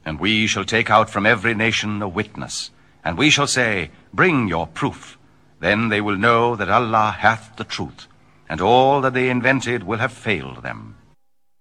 And we shall take out from every nation a witness, and we shall say, Bring your proof. Then they will know that Allah hath the truth, and all that they invented will have failed them.